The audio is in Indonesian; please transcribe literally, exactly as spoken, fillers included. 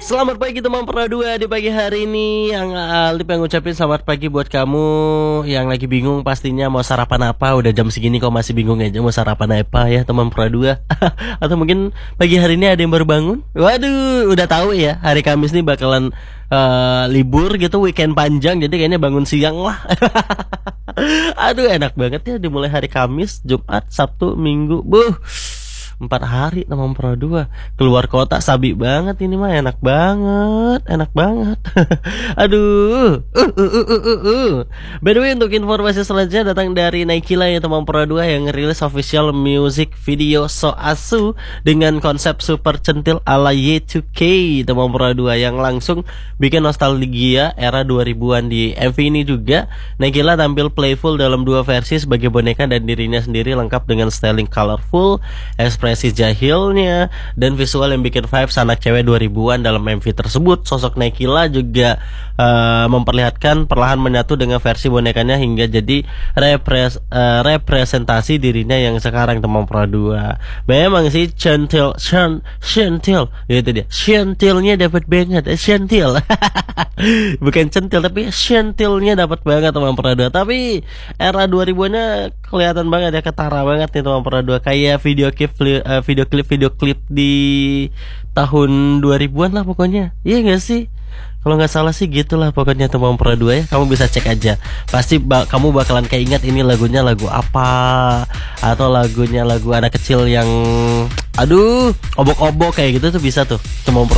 Selamat pagi teman Pro dua di pagi hari ini. Yang Aldi pengen ngucapin selamat pagi buat kamu yang lagi bingung pastinya mau sarapan apa. Udah jam segini kok masih bingung aja mau sarapan apa ya teman Pro dua. Atau mungkin pagi hari ini ada yang baru bangun. Waduh, udah tahu ya hari Kamis nih bakalan uh, libur gitu, weekend panjang. Jadi kayaknya bangun siang lah. Aduh, enak banget ya dimulai hari Kamis, Jumat, Sabtu, Minggu. Buh, empat hari teman Pro dua. Keluar kota sabi banget ini mah, enak banget, enak banget. Aduh. Uh, uh, uh, uh, uh, uh. By the way, untuk informasi selanjutnya datang dari Naikila ya teman Pro dua, yang ngerilis official music video So Asu dengan konsep super centil ala Y two K teman Pro dua, yang langsung bikin nostalgia era dua ribuan. Di M V ini juga Naikila tampil playful dalam dua versi sebagai boneka dan dirinya sendiri, lengkap dengan styling colorful, ekspresi jahilnya, dan visual yang bikin vibes anak cewek dua ribuan dalam M V tersebut. Sosok Naikila juga uh, memperlihatkan perlahan menyatu dengan versi bonekanya hingga jadi repres, uh, representasi dirinya yang sekarang teman Pro dua. Memang sih centil, centil, itu dia, centilnya dapat banget, centil. Bukan centil tapi centilnya dapat banget teman Pro dua. Tapi era dua ribuannya kelihatan banget ya, ketara banget nih teman Pro dua. Kayak video klip uh, video klip video klip di tahun dua ribuan lah pokoknya. Iya gak sih? Kalau nggak salah sih gitulah pokoknya teman Pro dua ya. Kamu bisa cek aja. Pasti ba kamu bakalan keinget ini lagunya lagu apa, atau lagunya lagu anak kecil yang aduh obok-obok kayak gitu tuh bisa tuh teman Pro